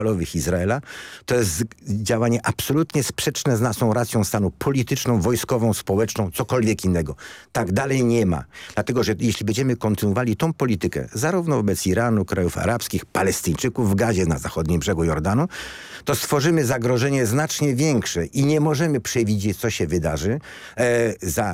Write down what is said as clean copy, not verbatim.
Izraela, to jest działanie absolutnie sprzeczne z naszą racją stanu polityczną, wojskową, społeczną, cokolwiek innego. Tak dalej nie ma. Dlatego, że jeśli będziemy kontynuowali tą politykę, zarówno wobec Iranu, krajów arabskich, Palestyńczyków w Gazie, na zachodnim brzegu Jordanu, to stworzymy zagrożenie znacznie większe i nie możemy przewidzieć, co się wydarzy za